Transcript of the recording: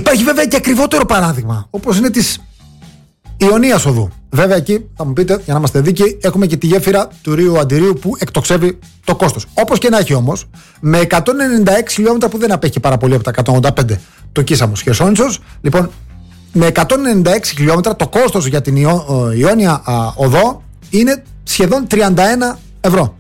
Υπάρχει βέβαια και ακριβότερο παράδειγμα, όπως είναι της Ιωνίας οδού. Βέβαια εκεί θα μου πείτε, για να είμαστε δίκαιοι, έχουμε και τη γέφυρα του Ρίου Αντιρίου που εκτοξεύει το κόστος. Όπως και να έχει όμως, με 196 χιλιόμετρα που δεν απέχει πάρα πολύ από τα 185 το Κίσαμος Χερσόνησος, λοιπόν, με 196 χιλιόμετρα το κόστος για την Ιόνια οδό είναι σχεδόν 31 ευρώ.